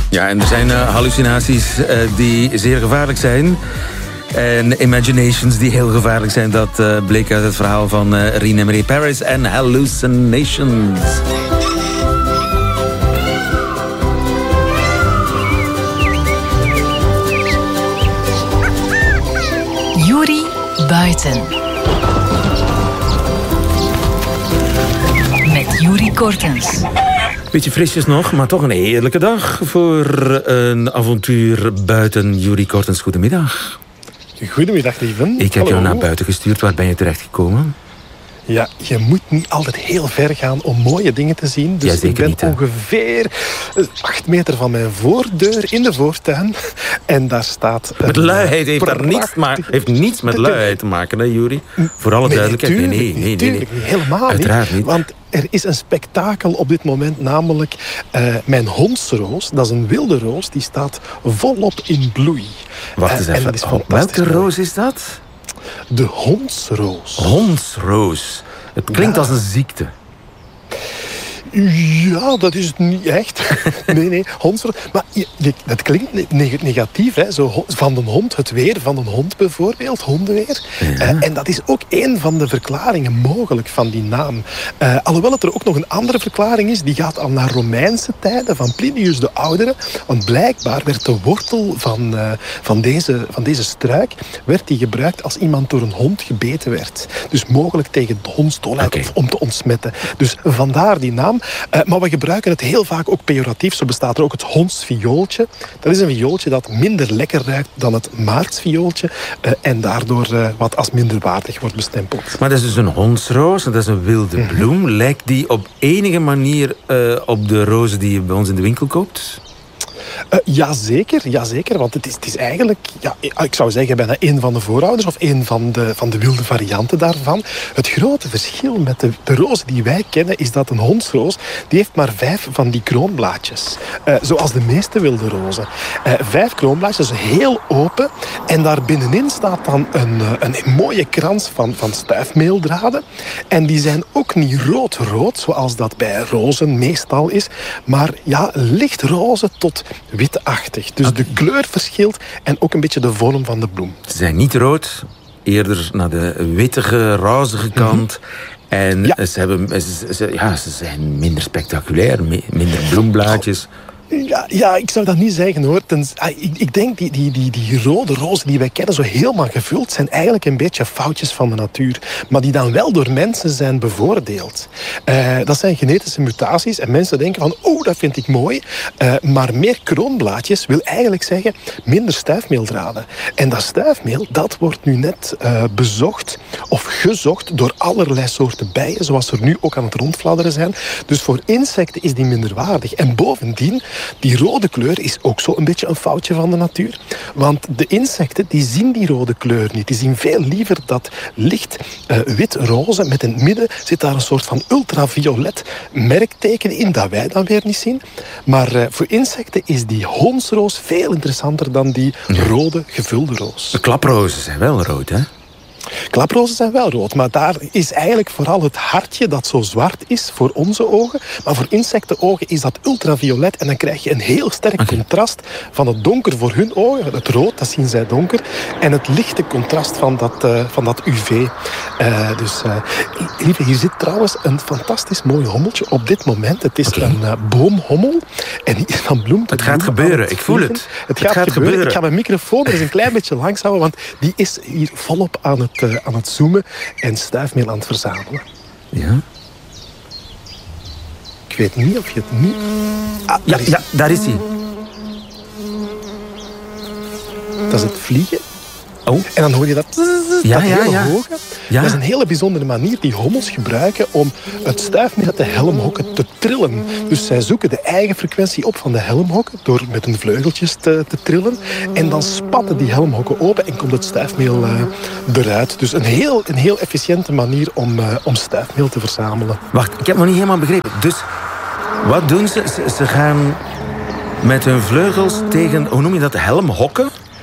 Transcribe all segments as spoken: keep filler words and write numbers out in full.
Ja, en er zijn uh, hallucinaties uh, die zeer gevaarlijk zijn. En imaginations die heel gevaarlijk zijn. Dat uh, bleek uit het verhaal van uh, Rien Emery Paris en Hallucinations. Yuri Buiten. Met Yuri Kortens. Beetje frisjes nog, maar toch een heerlijke dag voor een avontuur buiten. Yuri Kortens, goedemiddag. Goedemiddag, lieve. Ik heb Hallo. jou naar buiten gestuurd. Waar ben je terechtgekomen? Ja, je moet niet altijd heel ver gaan om mooie dingen te zien. Dus ja, zeker ik ben niet, hè? ongeveer acht meter van mijn voordeur in de voortuin. En daar staat... Met luiheid heeft daar niets, maar, heeft niets met luiheid te maken, hè, Yuri? Voor alle nee, duidelijkheid. Tuurlijk, nee, nee, nee, niet, nee, tuurlijk niet. Helemaal Uiteraard niet. Want er is een spektakel op dit moment, namelijk uh, mijn hondsroos. Dat is een wilde roos, die staat volop in bloei. Wacht eens uh, even. Oh, welke mooi. roos is dat? De hondsroos. Hondsroos. Het klinkt ja. als een ziekte. Ja, dat is het niet echt. Nee, nee, hondsroos. Maar je, je, dat klinkt neg- negatief, hè. Zo, van een hond, het weer van een hond bijvoorbeeld, hondenweer. Ja. Uh, en dat is ook een van de verklaringen mogelijk van die naam. Uh, alhoewel het er ook nog een andere verklaring is, die gaat al naar Romeinse tijden, van Plinius de Oudere. Want blijkbaar werd de wortel van, uh, van, deze, van deze struik werd die gebruikt als iemand door een hond gebeten werd. Dus mogelijk tegen de hondsdolheid okay. of om te ontsmetten. Dus vandaar die naam. Uh, maar we gebruiken het heel vaak ook pejoratief. Zo bestaat er ook het hondsviooltje. Dat is een viooltje dat minder lekker ruikt dan het maartsviooltje. Uh, en daardoor uh, wat als minderwaardig wordt bestempeld. Maar dat is dus een hondsroos en dat is een wilde mm-hmm. bloem. Lijkt die op enige manier uh, op de rozen die je bij ons in de winkel koopt? Uh, jazeker, jazeker, want het is, het is eigenlijk, ja, ik zou zeggen, bijna een van de voorouders of een van de, van de wilde varianten daarvan. Het grote verschil met de, de rozen die wij kennen is dat een hondsroos, die heeft maar vijf van die kroonblaadjes. Uh, zoals de meeste wilde rozen. Uh, vijf kroonblaadjes, heel open. En daar binnenin staat dan een, een mooie krans van, van stuifmeeldraden. En die zijn ook niet rood-rood, zoals dat bij rozen meestal is. Maar ja, lichtroze tot witachtig. Dus okay. de kleur verschilt en ook een beetje de vorm van de bloem. Ze zijn niet rood, eerder naar de wittige, rozige kant. Mm-hmm. En ja. Ze, hebben, ze, ze, ja, ze zijn minder spectaculair, minder bloemblaadjes. Oh. Ja, ja, ik zou dat niet zeggen, hoor. Ten, ah, ik, ik denk die, die, die, die rode rozen die wij kennen, zo helemaal gevuld, zijn eigenlijk een beetje foutjes van de natuur. Maar die dan wel door mensen zijn bevoordeeld. Uh, dat zijn genetische mutaties. En mensen denken van, oh, dat vind ik mooi. Uh, maar meer kroonblaadjes wil eigenlijk zeggen minder stuifmeeldraden. En dat stuifmeel, dat wordt nu net uh, bezocht of gezocht door allerlei soorten bijen, zoals er nu ook aan het rondfladderen zijn. Dus voor insecten is die minderwaardig. En bovendien, die rode kleur is ook zo een beetje een foutje van de natuur. Want de insecten die zien die rode kleur niet. Die zien veel liever dat licht uh, wit-roze. Met in het midden zit daar een soort van ultraviolet merkteken in, dat wij dan weer niet zien. Maar uh, voor insecten is die hondsroos veel interessanter dan die rode gevulde roos. De klaprozen zijn wel rood, hè? Klaprozen zijn wel rood, maar daar is eigenlijk vooral het hartje dat zo zwart is voor onze ogen. Maar voor insectenogen is dat ultraviolet en dan krijg je een heel sterk okay. contrast van het donker voor hun ogen, het rood, dat zien zij donker, en het lichte contrast van dat, uh, van dat U V. Uh, dus, uh, lieve, hier zit trouwens een fantastisch mooi hommeltje op dit moment. Het is okay. een uh, boomhommel en die is van bloem tot Het gaat bloem gebeuren, het ik voel het. Het, het gaat, gaat gebeuren. gebeuren. Ik ga mijn microfoon er eens een klein beetje langs houden, want die is hier volop aan het Uh, aan het zoomen en stuifmeel aan het verzamelen. Ja? Ik weet niet of je het nu... Ah, ja, daar is ja, daar is hij. Dat is het vliegen. Oh. En dan hoor je dat, ja, dat ja, hele ja. hoge. Ja. Dat is een hele bijzondere manier die hommels gebruiken om het stuifmeel uit de helmhokken te trillen. Dus zij zoeken de eigen frequentie op van de helmhokken door met hun vleugeltjes te, te trillen. En dan spatten die helmhokken open en komt het stuifmeel uh, eruit. Dus een heel, een heel efficiënte manier om, uh, om stuifmeel te verzamelen. Wacht, ik heb nog niet helemaal begrepen. Dus wat doen ze? Ze, ze gaan met hun vleugels tegen, hoe noem je dat, helmhokken?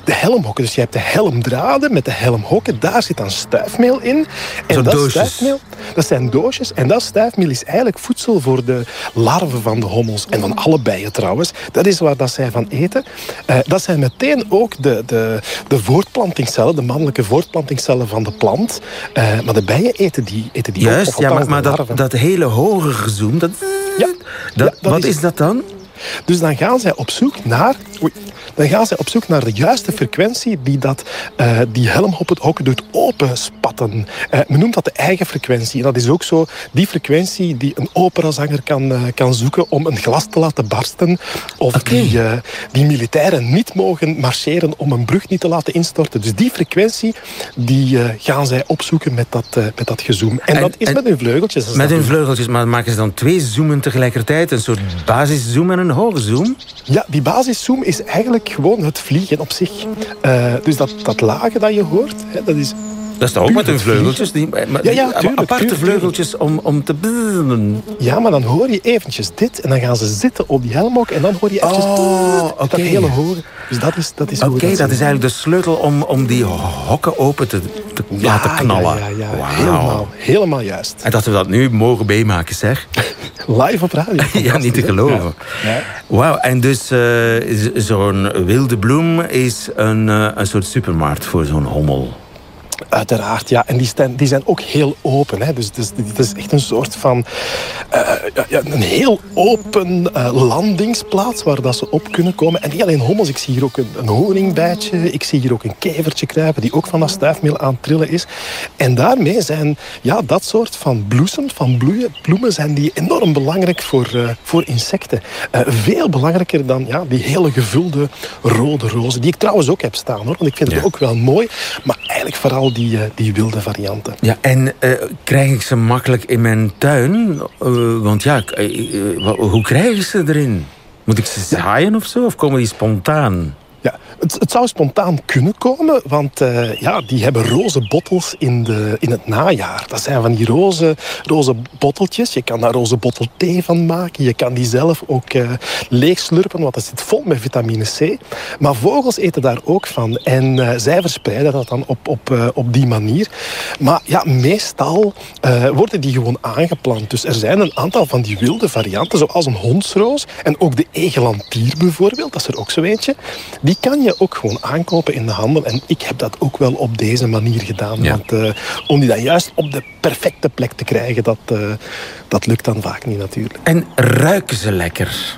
de helmhokken. Dus je hebt de helmdraden met de helmhokken. Daar zit dan stuifmeel in. En Zo dat doosjes. stuifmeel, dat zijn doosjes. En dat stuifmeel is eigenlijk voedsel voor de larven van de hommels. En van alle bijen trouwens. Dat is waar dat zij van eten. Uh, dat zijn meteen ook de, de, de voortplantingscellen, de mannelijke voortplantingscellen van de plant. Uh, maar de bijen eten die, eten die Juist, ook. Of ja, maar, althans maar de dat, larven. dat hele hoge gezoom, dat, Ja, dat, ja, dat wat is is dat dan? Dus dan gaan zij op zoek naar... Oei, dan gaan zij op zoek naar de juiste frequentie die dat, uh, die helmhokken doet openspatten. Uh, men noemt dat de eigen frequentie. En dat is ook zo die frequentie die een operazanger kan, uh, kan zoeken om een glas te laten barsten. Of Okay. die, uh, die militairen niet mogen marcheren om een brug niet te laten instorten. Dus die frequentie die, uh, gaan zij opzoeken met dat, uh, met dat gezoom. En, En- dat is en- met hun vleugeltjes. Met hun vleugeltjes, maar maken ze dan twee zoomen tegelijkertijd? Een soort basiszoom en een hoge zoom? Ja, die basiszoom is eigenlijk gewoon het vliegen op zich. Uh, dus dat, dat lage dat je hoort, hè, dat is... Dat is toch ook Puur met hun het vleugeltjes? Die, maar Ja, ja, die tuurlijk, aparte tuurlijk, vleugeltjes om, om te... bzzzen. Ja, maar dan hoor je eventjes dit en dan gaan ze zitten op die helmhok en dan hoor je eventjes... Oh, met oké. dat hele hoge. Dus dat is, dat is hoe Oké, we dat is zien. eigenlijk de sleutel om, om die hokken open te, te Ja, laten knallen. Ja, ja, ja. Wauw. Helemaal, helemaal juist. En dat we dat nu mogen meemaken, zeg. Live op radio. Ja, niet te geloven. Ja. Ja. Wauw, en dus uh, z- zo'n wilde bloem is een, uh, een soort supermarkt voor zo'n hommel. Uiteraard, ja. En die zijn, die zijn ook heel open. Hè. Dus, dus het is echt een soort van... Uh, ja, ja, een heel open uh, landingsplaats waar dat ze op kunnen komen. En niet alleen hommels. Ik zie hier ook een, een honingbijtje. Ik zie hier ook een kevertje kruipen die ook van dat stuifmeel aan het trillen is. En daarmee zijn ja, dat soort van bloesems, van bloeien, bloemen, zijn die enorm belangrijk voor, uh, voor insecten. Uh, veel belangrijker dan ja, die hele gevulde rode rozen. Die ik trouwens ook heb staan, hoor. Want ik vind het Ja. ook wel mooi. Maar eigenlijk vooral die, uh, die wilde varianten. Ja, en uh, krijg ik ze makkelijk in mijn tuin? Uh, want ja, uh, uh, hoe krijg ik ze erin? Moet ik ze zaaien of zo? Of komen die spontaan? Ja, het, het zou spontaan kunnen komen, want uh, ja, die hebben roze bottels in, de, in het najaar. Dat zijn van die roze, roze botteltjes. Je kan daar roze bottel thee van maken. Je kan die zelf ook uh, leegslurpen, want dat zit vol met vitamine C. Maar vogels eten daar ook van. En uh, zij verspreiden dat dan op, op, uh, op die manier. Maar ja, meestal uh, worden die gewoon aangeplant. Dus er zijn een aantal van die wilde varianten, zoals een hondsroos. En ook de egelantier bijvoorbeeld, dat is er ook zo eentje. Die kan je ook gewoon aankopen in de handel. En ik heb dat ook wel op deze manier gedaan. Ja. Want uh, om die dan juist op de perfecte plek te krijgen, dat, uh, dat lukt dan vaak niet natuurlijk. En ruiken ze lekker?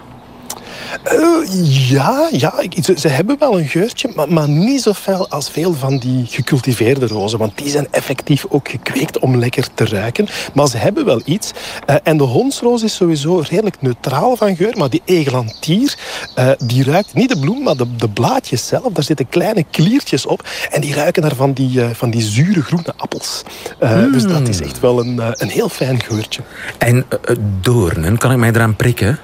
Uh, ja, ja ik, ze, ze hebben wel een geurtje, maar, maar niet zo fel als veel van die gecultiveerde rozen. Want die zijn effectief ook gekweekt om lekker te ruiken. Maar ze hebben wel iets. Uh, en de hondsroos is sowieso redelijk neutraal van geur. Maar die egelantier, uh, die ruikt niet de bloem, maar de, de blaadjes zelf. Daar zitten kleine kliertjes op. En die ruiken naar van die, uh, van die zure groene appels. Uh, mm. Dus dat is echt wel een, uh, een heel fijn geurtje. En uh, doornen, kan ik mij eraan prikken?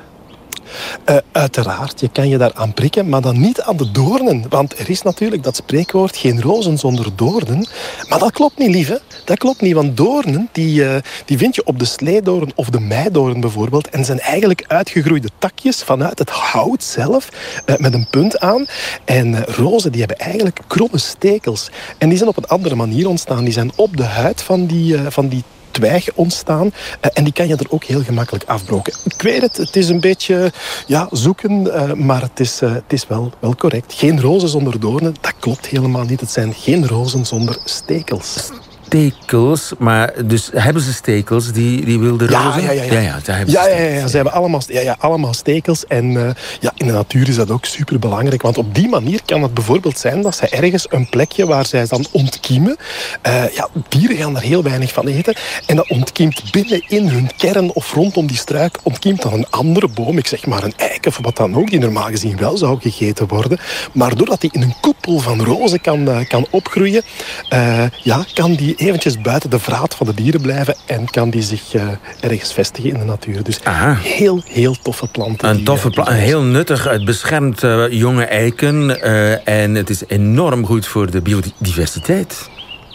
Uh, uiteraard, je kan je daar aan prikken, maar dan niet aan de doornen. Want er is natuurlijk dat spreekwoord, geen rozen zonder doornen. Maar dat klopt niet, lieve. Dat klopt niet, want doornen, die, uh, die vind je op de sleedoorn of de meidoorn bijvoorbeeld. En zijn eigenlijk uitgegroeide takjes vanuit het hout zelf, uh, met een punt aan. En uh, rozen, die hebben eigenlijk kromme stekels. En die zijn op een andere manier ontstaan. Die zijn op de huid van die, uh, van die twijg ontstaan. Uh, en die kan je er ook heel gemakkelijk afbroken. Ik weet het, het is een beetje ja, zoeken, uh, maar het is, uh, het is wel, wel correct. Geen rozen zonder doornen, dat klopt helemaal niet. Het zijn geen rozen zonder stekels. Stekels, maar dus hebben ze stekels, die, die wilde Ja, rozen? ja, ja, ja. ja, ja, daar hebben Ja, ze ja, ja, stekels. ja, ze hebben allemaal, ja, ja, allemaal stekels. En uh, ja, in de natuur is dat ook super belangrijk. Want op die manier kan het bijvoorbeeld zijn dat ze ergens een plekje waar zij dan ontkiemen. Uh, ja, dieren gaan daar heel weinig van eten. En dat ontkiemt binnen in hun kern of rondom die struik ontkiemt dan een andere boom. Ik zeg maar een eik of wat dan ook, die normaal gezien wel zou gegeten worden. Maar doordat die in een koepel van rozen kan, uh, kan opgroeien, uh, ja, kan die eventjes buiten de vraat van de dieren blijven en kan die zich uh, ergens vestigen in de natuur. Dus Aha. heel, heel toffe planten. Een die, toffe uh, plant, die- heel nuttig. Het beschermt uh, jonge eiken uh, en het is enorm goed voor de biodiversiteit.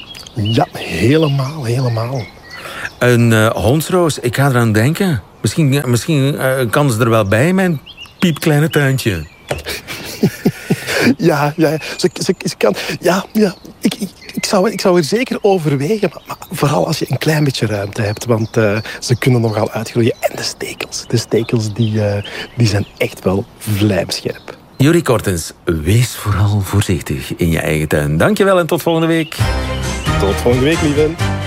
Ja, helemaal, helemaal. Een uh, hondsroos, ik ga eraan denken. Misschien, misschien uh, kan ze er wel bij in mijn piepkleine tuintje. Ja, ja, ze, ze, ze kan... Ja, ja ik, ik, ik, zou, ik zou er zeker overwegen. Maar, maar vooral als je een klein beetje ruimte hebt. Want uh, ze kunnen nogal uitgroeien. En de stekels. De stekels die, uh, die zijn echt wel vlijmscherp. Yuri Kortens, wees vooral voorzichtig in je eigen tuin. Dankjewel en tot volgende week. Tot volgende week, lieve.